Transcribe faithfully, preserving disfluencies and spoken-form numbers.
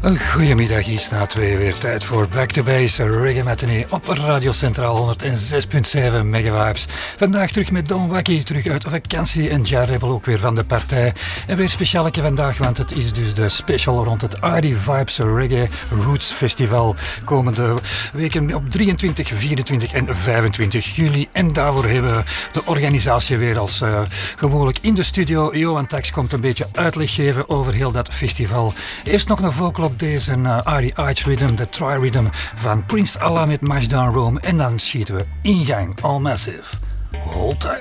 Goedemiddag, iets na twee weer tijd voor Back to Base Reggae Matinee op Radio Centraal honderdzes komma zeven megavibes. Vandaag terug met Don Wacky, terug uit vakantie en Jar Rebel ook weer van de partij. En weer specialeke vandaag, want het is dus de special rond het I D Vibes Reggae Roots Festival. Komende weken op drieëntwintig, vierentwintig en vijfentwintig juli. En daarvoor hebben we de organisatie weer als uh, gewoonlijk in de studio. Johan Tax komt een beetje uitleg geven over heel dat festival. Eerst nog een vocal op deze uh, R D Arch Rhythm, de Tri-Rhythm van Prince Allah met Mash Down Rome. En dan schieten we in gang, all massive. Hold tight.